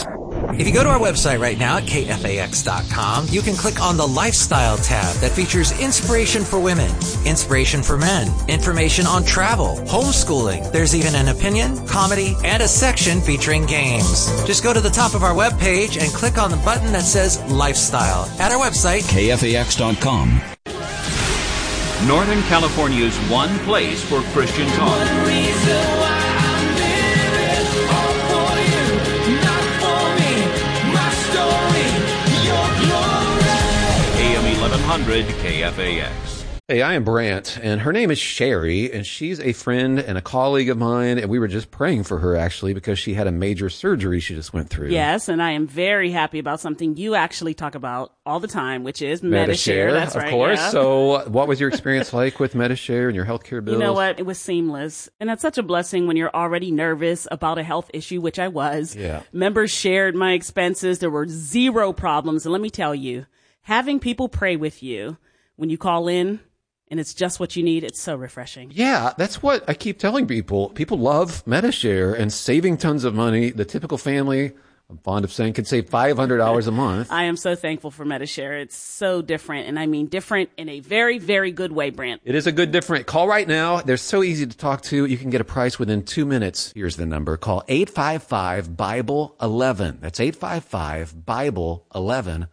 If you go to our website right now at kfax.com, you can click on the Lifestyle tab that features inspiration for women, inspiration for men, information on travel, homeschooling. There's even an opinion, comedy, and a section featuring games. Just go to the top of our webpage and click on the button that says Lifestyle at our website, kfax.com. Northern California's one place for Christian talk. One reason why I'm living, all for you, not for me. My story, your glory. AM 1100 KFAX. Hey, I am Brant, and her name is Sherry, and she's a friend and a colleague of mine, and we were just praying for her, actually, because she had a major surgery she just went through. Yes, and I am very happy about something you actually talk about all the time, which is Medi-Share. That's right. Of course. Yeah. So what was your experience like with Medi-Share and your healthcare bills? You know what? It was seamless. And that's such a blessing when you're already nervous about a health issue, which I was. Yeah. Members shared my expenses. There were zero problems. And let me tell you, having people pray with you when you call in, and it's just what you need, it's so refreshing. Yeah, that's what I keep telling people. People love Medi-Share and saving tons of money. The typical family, I'm fond of saying, can save $500 a month. I am so thankful for Medi-Share. It's so different, and I mean different in a very, very good way, Brant. It is a good different. Call right now. They're so easy to talk to. You can get a price within 2 minutes. Here's the number. Call 855-BIBLE-11. That's 855-BIBLE-11.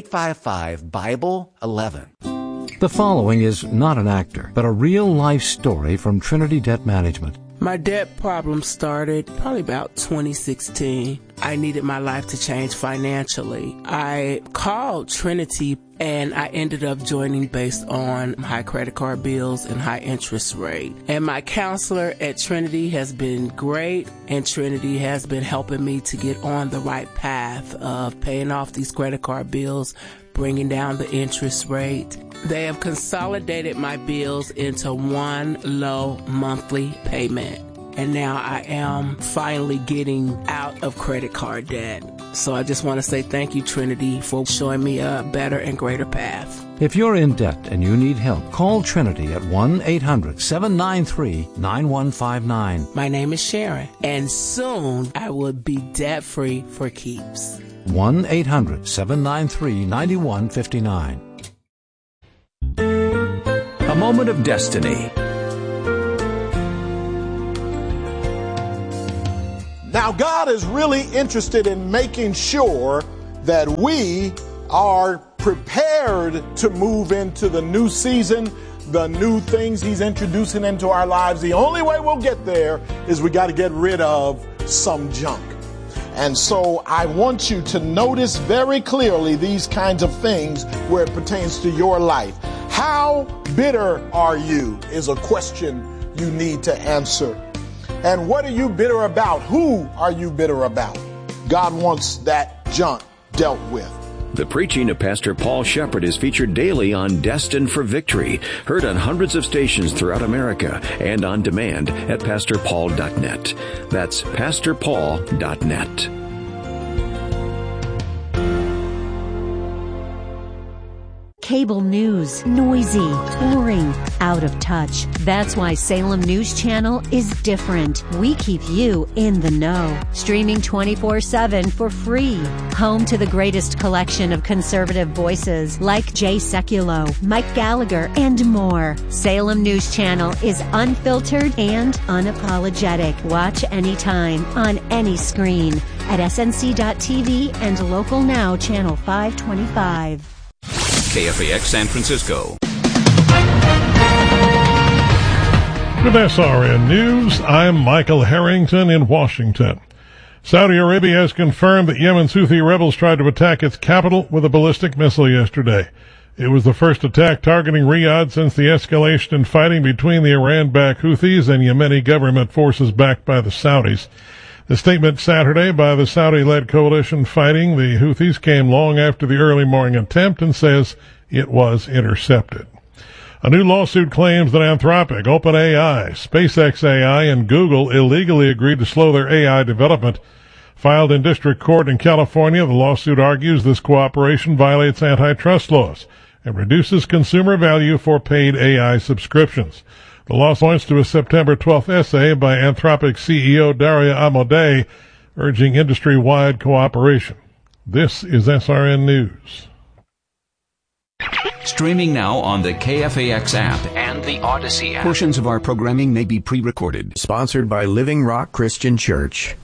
855-BIBLE-11. The following is not an actor, but a real-life story from Trinity Debt Management. My debt problem started probably about 2016. I needed my life to change financially. I called Trinity and I ended up joining based on high credit card bills and high interest rate. And my counselor at Trinity has been great, and Trinity has been helping me to get on the right path of paying off these credit card bills, bringing down the interest rate. They have consolidated my bills into one low monthly payment. And now I am finally getting out of credit card debt. So I just want to say thank you, Trinity, for showing me a better and greater path. If you're in debt and you need help, call Trinity at 1-800-793-9159. My name is Sharon, and soon I will be debt-free for keeps. 1-800-793-9159. A moment of destiny. Now, God is really interested in making sure that we are prepared to move into the new season, the new things He's introducing into our lives. The only way we'll get there is we got to get rid of some junk. And so I want you to notice very clearly these kinds of things where it pertains to your life. How bitter are you is a question you need to answer. And what are you bitter about? Who are you bitter about? God wants that junk dealt with. The preaching of Pastor Paul Shepard is featured daily on Destined for Victory, heard on hundreds of stations throughout America and on demand at PastorPaul.net. That's PastorPaul.net. Cable news, noisy, boring, out of touch. That's why Salem News Channel is different. We keep you in the know. Streaming 24/7 for free. Home to the greatest collection of conservative voices like Jay Sekulow, Mike Gallagher, and more. Salem News Channel is unfiltered and unapologetic. Watch anytime, on any screen, at snc.tv and Local Now Channel 525. KFAX San Francisco. With SRN News, I'm Michael Harrington in Washington. Saudi Arabia has confirmed that Yemen's Houthi rebels tried to attack its capital with a ballistic missile yesterday. It was the first attack targeting Riyadh since the escalation in fighting between the Iran-backed Houthis and Yemeni government forces backed by the Saudis. The statement Saturday by the Saudi-led coalition fighting the Houthis came long after the early morning attempt and says it was intercepted. A new lawsuit claims that Anthropic, OpenAI, SpaceX AI, and Google illegally agreed to slow their AI development. Filed in district court in California, the lawsuit argues this cooperation violates antitrust laws and reduces consumer value for paid AI subscriptions. The law points to a September 12th essay by Anthropic CEO Daria Amodei urging industry-wide cooperation. This is SRN News. Streaming now on the KFAX app and the Odyssey app. Portions of our programming may be pre-recorded. Sponsored by Living Rock Christian Church.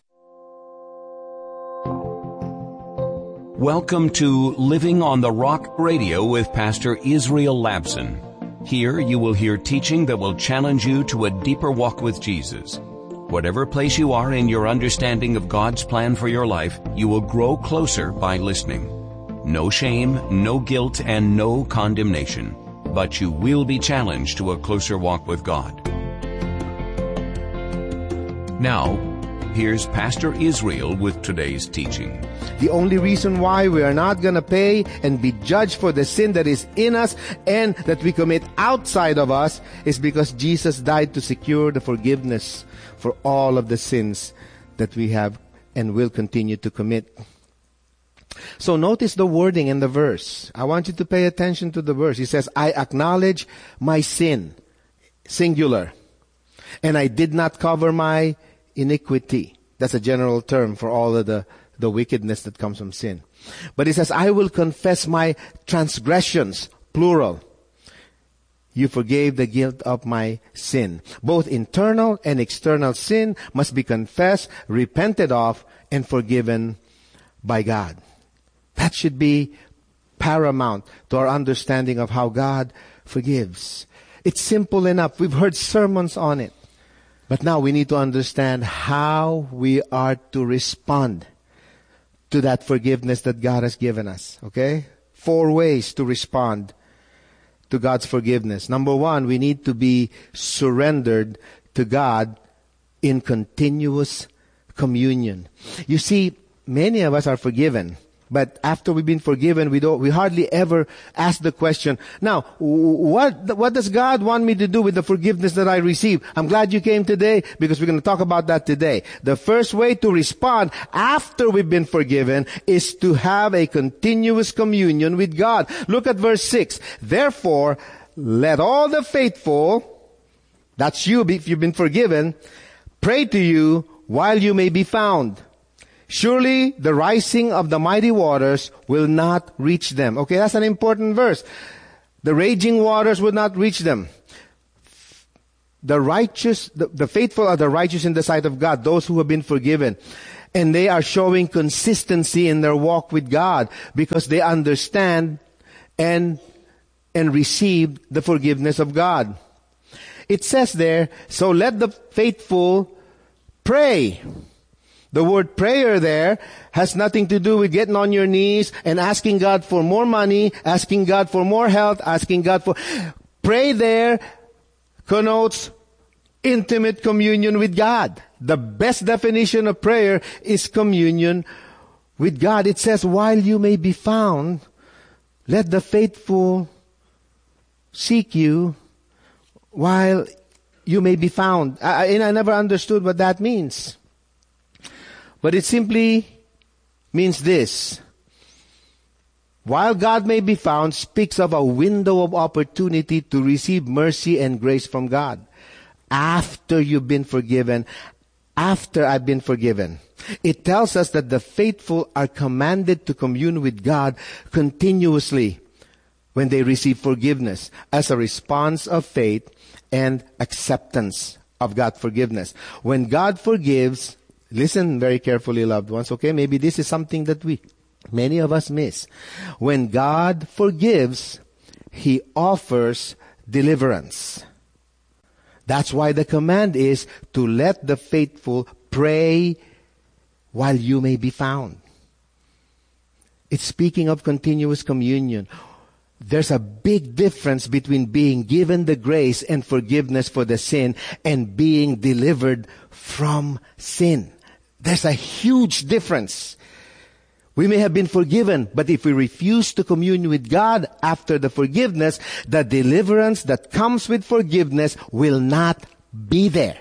Welcome to Living on the Rock Radio with Pastor Israel Labson. Here you will hear teaching that will challenge you to a deeper walk with Jesus. Whatever place you are in your understanding of God's plan for your life, you will grow closer by listening. No shame, no guilt, and no condemnation. But you will be challenged to a closer walk with God. Now, here's Pastor Israel with today's teaching. The only reason why we are not going to pay and be judged for the sin that is in us and that we commit outside of us is because Jesus died to secure the forgiveness for all of the sins that we have and will continue to commit. So notice the wording in the verse. I want you to pay attention to the verse. He says, I acknowledge my sin, singular, and I did not cover my iniquity. That's a general term for all of the wickedness that comes from sin. But he says, I will confess my transgressions, plural. You forgave the guilt of my sin. Both internal and external sin must be confessed, repented of, and forgiven by God. That should be paramount to our understanding of how God forgives. It's simple enough. We've heard sermons on it. But now we need to understand how we are to respond to that forgiveness that God has given us. Okay? 4 ways to respond to God's forgiveness. Number 1, we need to be surrendered to God in continuous communion. You see, many of us are forgiven. But after we've been forgiven, we hardly ever ask the question, now, what does God want me to do with the forgiveness that I received? I'm glad you came today because we're going to talk about that today. The first way to respond after we've been forgiven is to have a continuous communion with God. Look at verse 6. Therefore, let all the faithful, that's you if you've been forgiven, pray to you while you may be found. Surely the rising of the mighty waters will not reach them. Okay, that's an important verse. The raging waters will not reach them. The righteous, the faithful are the righteous in the sight of God, those who have been forgiven. And they are showing consistency in their walk with God because they understand and receive the forgiveness of God. It says there, so let the faithful pray. The word prayer there has nothing to do with getting on your knees and asking God for more money, asking God for more health, asking God for... Pray there connotes intimate communion with God. The best definition of prayer is communion with God. It says, while you may be found, let the faithful seek you while you may be found. And I never understood what that means. But it simply means this. While God may be found speaks of a window of opportunity to receive mercy and grace from God. After you've been forgiven, after I've been forgiven. It tells us that the faithful are commanded to commune with God continuously when they receive forgiveness as a response of faith and acceptance of God's forgiveness. When God forgives, listen very carefully, loved ones, okay? Maybe this is something that many of us miss. When God forgives, He offers deliverance. That's why the command is to let the faithful pray while you may be found. It's speaking of continuous communion. There's a big difference between being given the grace and forgiveness for the sin and being delivered from sin. There's a huge difference. We may have been forgiven, but if we refuse to commune with God after the forgiveness, the deliverance that comes with forgiveness will not be there.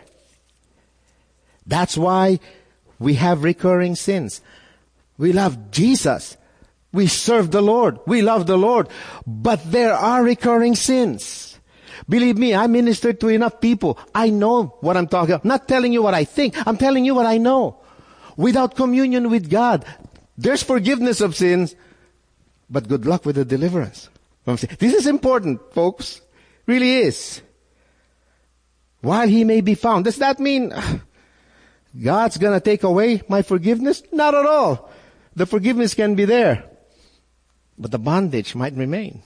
That's why we have recurring sins. We love Jesus. We serve the Lord. We love the Lord. But there are recurring sins. Believe me, I ministered to enough people. I know what I'm talking about. I'm not telling you what I think. I'm telling you what I know. without communion with God. There's forgiveness of sins, but good luck with the deliverance. This is important, folks. Really is. While he may be found. Does that mean God's gonna take away my forgiveness? Not at all. The forgiveness can be there, but the bondage might remain.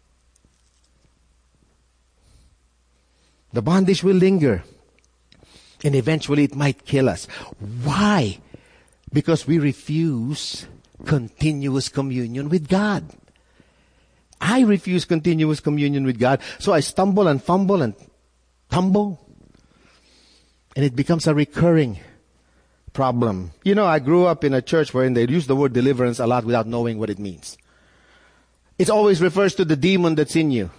The bondage will linger, and eventually it might kill us. Why? Because we refuse continuous communion with God. I refuse continuous communion with God, so I stumble and fumble and tumble, and it becomes a recurring problem. You know, I grew up in a church wherein they use the word deliverance a lot without knowing what it means. It always refers to the demon that's in you.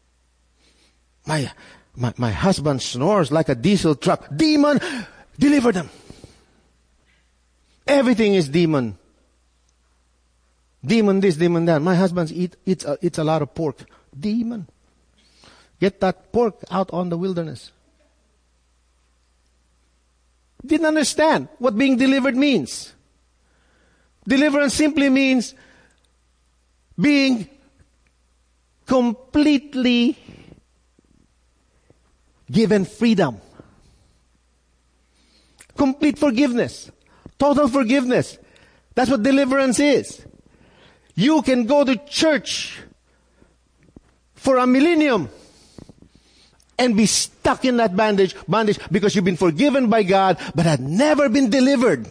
My husband snores like a diesel truck. Demon, deliver them. Everything is demon. Demon this, demon that. My husband eats a lot of pork. Demon. Get that pork out on the wilderness. Didn't understand what being delivered means. Deliverance simply means being completely given freedom. Complete forgiveness. Total forgiveness. That's what deliverance is. You can go to church for a millennium and be stuck in that bondage because you've been forgiven by God but had never been delivered.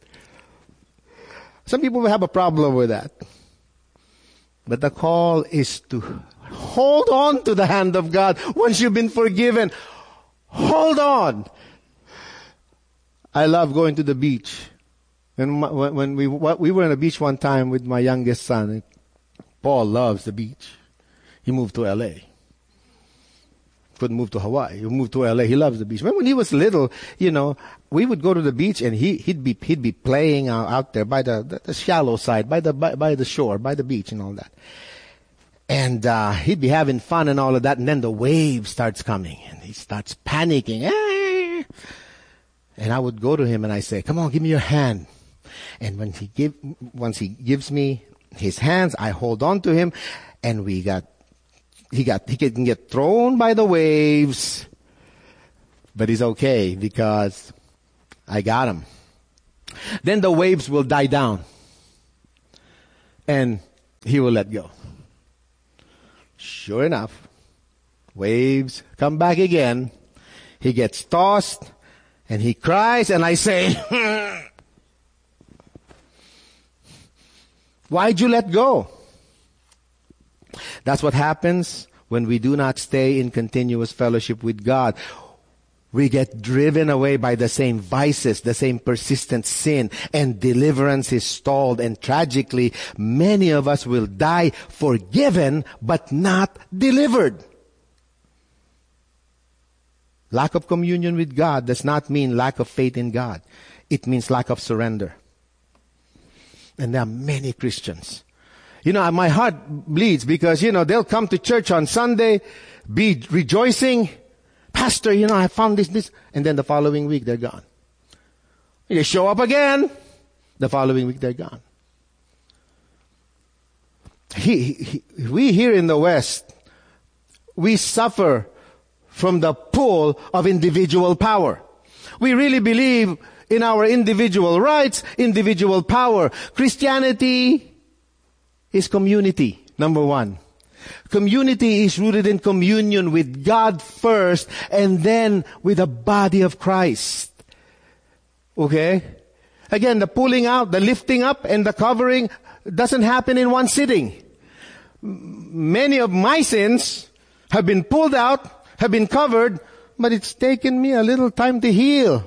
Some people will have a problem with that. But the call is to hold on to the hand of God once you've been forgiven. Hold on. I love going to the beach. And when we were on the beach one time with my youngest son. Paul loves the beach. He moved to LA. Couldn't move to Hawaii. He moved to LA. He loves the beach. When he was little, you know, we would go to the beach and he'd be playing out there by the shallow side, by the shore, by the beach and all that. And he'd be having fun and all of that, and then the wave starts coming and he starts panicking. And I would go to him and I say, "Come on, give me your hand." And once he gives me his hands, I hold on to him, and he can get thrown by the waves, but he's okay because I got him. Then the waves will die down, and he will let go. Sure enough, waves come back again. He gets tossed, and he cries, and I say, "Why'd you let go?" That's what happens when we do not stay in continuous fellowship with God. We get driven away by the same vices, the same persistent sin, and deliverance is stalled. And tragically, many of us will die forgiven but not delivered. Lack of communion with God does not mean lack of faith in God. It means lack of surrender. And there are many Christians. You know, my heart bleeds because, you know, they'll come to church on Sunday, be rejoicing. "Pastor, you know, I found this. And then the following week, they're gone. They show up again. The following week, they're gone. We here in the West, we suffer from the pull of individual power. We really believe in our individual rights, individual power. Christianity is community, number one. Community is rooted in communion with God first and then with the body of Christ. Okay? Again, the pulling out, the lifting up, and the covering doesn't happen in one sitting. Many of my sins have been pulled out, have been covered, but it's taken me a little time to heal.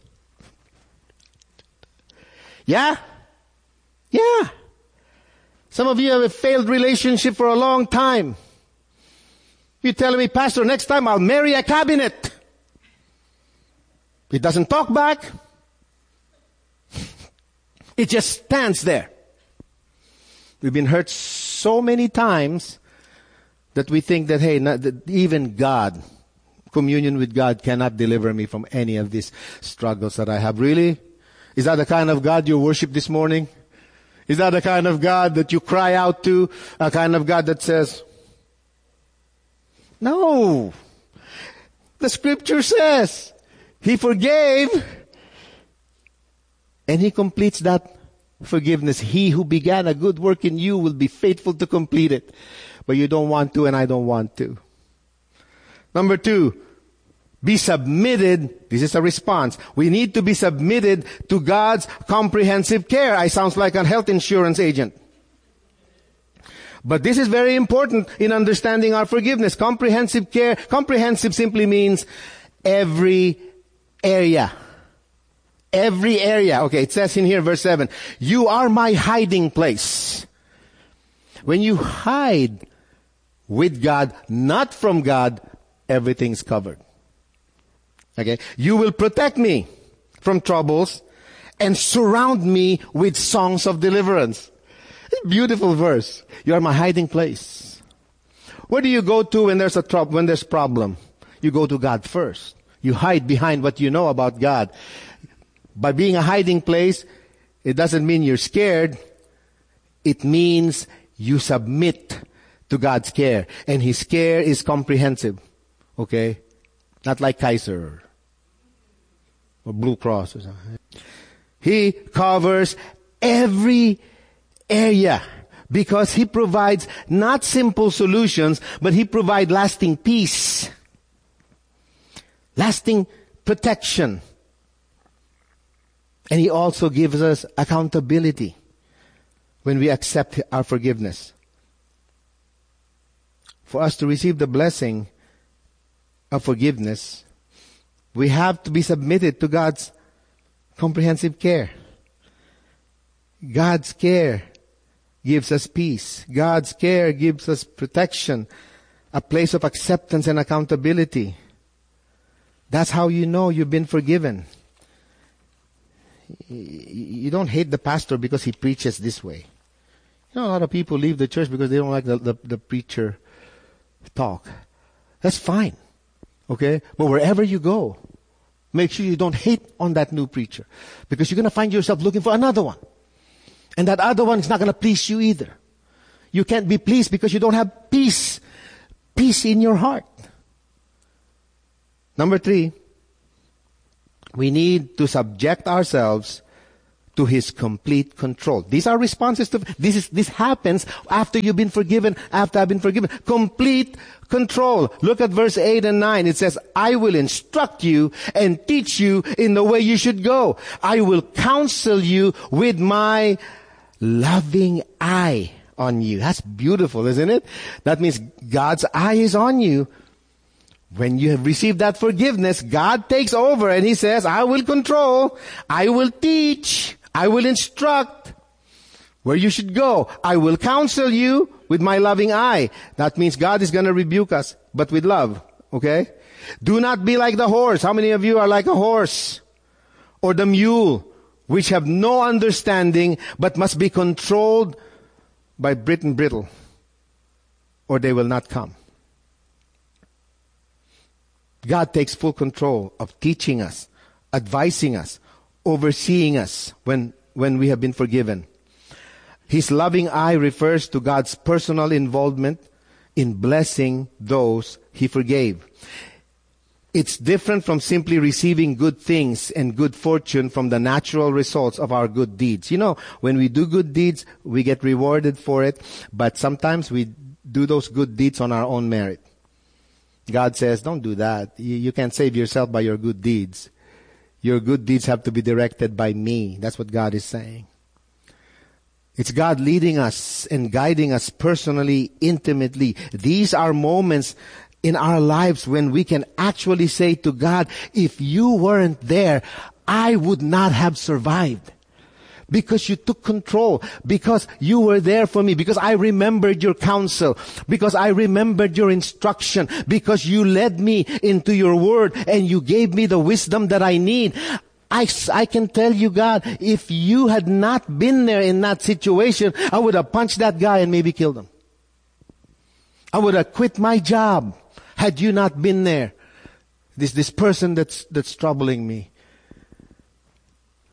Yeah? Yeah. Some of you have a failed relationship for a long time. You're telling me, "Pastor, next time I'll marry a cabinet." It doesn't talk back. It just stands there. We've been hurt so many times that we think that, hey, that even God, communion with God cannot deliver me from any of these struggles that I have. Really? Is that the kind of God you worship this morning? Is that the kind of God that you cry out to? A kind of God that says, no. The scripture says, He forgave, and He completes that forgiveness. He who began a good work in you will be faithful to complete it. But you don't want to, and I don't want to. Number 2, be submitted. This is a response. We need to be submitted to God's comprehensive care. I sound like a health insurance agent. But this is very important in understanding our forgiveness. Comprehensive care. Comprehensive simply means every area. Every area. Okay, it says in here, verse 7, you are my hiding place. When you hide with God, not from God, everything's covered. Okay? You will protect me from troubles and surround me with songs of deliverance. Beautiful verse. You are my hiding place. Where do you go to when there's when there's problem? You go to God first. You hide behind what you know about God. By being a hiding place, it doesn't mean you're scared. It means you submit to God's care. And His care is comprehensive. Okay? Not like Kaiser or Blue Cross or something. He covers every area because He provides not simple solutions, but He provides lasting peace, lasting protection. And He also gives us accountability when we accept our forgiveness. For us to receive the blessing of forgiveness, we have to be submitted to God's comprehensive care. God's care gives us peace. God's care gives us protection, a place of acceptance and accountability. That's how you know you've been forgiven. You don't hate the pastor because he preaches this way. You know, a lot of people leave the church because they don't like the preacher talk. That's fine. Okay? But wherever you go, make sure you don't hate on that new preacher. Because you're going to find yourself looking for another one. And that other one is not going to please you either. You can't be pleased because you don't have peace. Peace in your heart. Number 3, we need to subject ourselves to His complete control. These are responses to, this happens after you've been forgiven, after I've been forgiven. Complete control. Look at verse 8 and 9. It says, I will instruct you and teach you in the way you should go. I will counsel you with my loving eye on you. That's beautiful, isn't it? That means God's eye is on you. When you have received that forgiveness, God takes over and He says, I will control, I will teach, I will instruct where you should go. I will counsel you with my loving eye. That means God is going to rebuke us, but with love. Okay? Do not be like the horse. How many of you are like a horse? Or the mule, which have no understanding, but must be controlled by bit and brittle, or they will not come. God takes full control of teaching us, advising us, overseeing us when we have been forgiven. His loving eye refers to God's personal involvement in blessing those He forgave. It's different from simply receiving good things and good fortune from the natural results of our good deeds. You know, when we do good deeds, we get rewarded for it, but sometimes we do those good deeds on our own merit. God says, don't do that. You can't save yourself by your good deeds. Your good deeds have to be directed by me. That's what God is saying. It's God leading us and guiding us personally, intimately. These are moments in our lives when we can actually say to God, if you weren't there, I would not have survived. Because you took control, because you were there for me, because I remembered your counsel, because I remembered your instruction, because you led me into your word and you gave me the wisdom that I need. I can tell you, God, if you had not been there in that situation, I would have punched that guy and maybe killed him. I would have quit my job had you not been there. This person that's troubling me.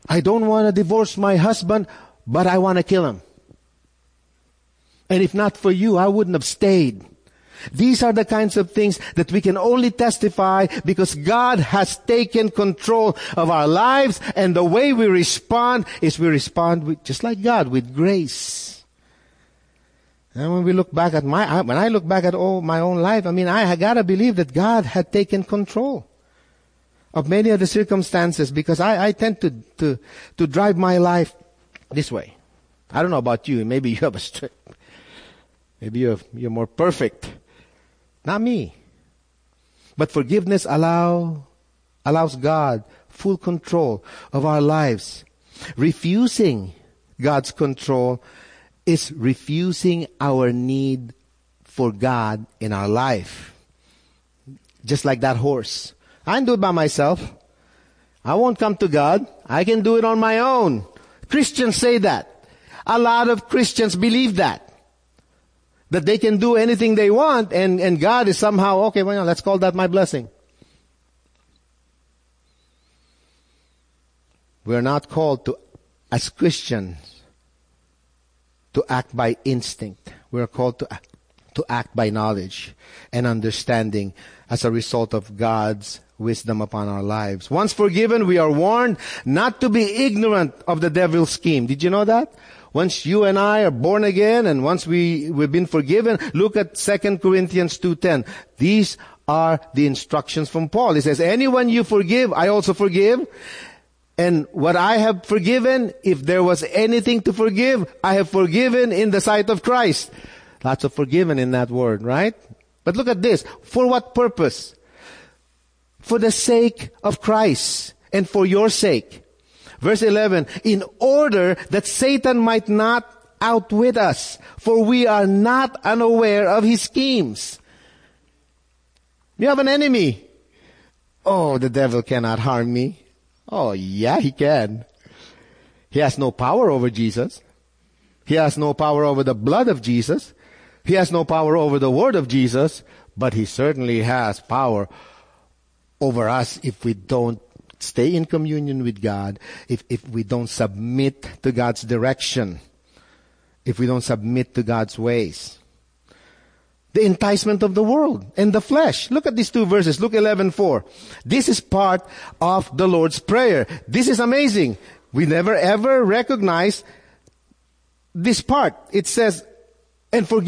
I don't want to divorce my husband, but I want to kill him. And if not for you, I wouldn't have stayed. These are the kinds of things that we can only testify because God has taken control of our lives, and the way we respond is we respond with, just like God, with grace. And when we look back at when I look back at my own life, I gotta believe that God had taken control of many of the circumstances, because I tend to drive my life this way. I don't know about you. Maybe you have maybe you're more perfect. Not me. But forgiveness allows God full control of our lives. Refusing God's control is refusing our need for God in our life. Just like that horse. I can do it by myself. I won't come to God. I can do it on my own. Christians say that. A lot of Christians believe that they can do anything they want, and God is somehow, okay, well, let's call that my blessing. We're not called to, as Christians, to act by instinct. We're called to act by knowledge and understanding as a result of God's wisdom upon our lives. Once forgiven, we are warned not to be ignorant of the devil's scheme. Did you know that? Once you and I are born again, and once we've been forgiven, look at 2 Corinthians 2:10. These are the instructions from Paul. He says, anyone you forgive, I also forgive. And what I have forgiven, if there was anything to forgive, I have forgiven in the sight of Christ. Lots of forgiven in that word, right? But look at this. For what purpose? For the sake of Christ and for your sake. Verse 11, in order that Satan might not outwit us, for we are not unaware of his schemes. You have an enemy. Oh, the devil cannot harm me. Oh, yeah, he can. He has no power over Jesus. He has no power over the blood of Jesus. He has no power over the word of Jesus. But he certainly has power over us if we don't stay in communion with God, if we don't submit to God's direction, if we don't submit to God's ways. The enticement of the world and the flesh. Look at these two verses. Luke 11:4. This is part of the Lord's Prayer. This is amazing. We never ever recognize this part. It says, and forgive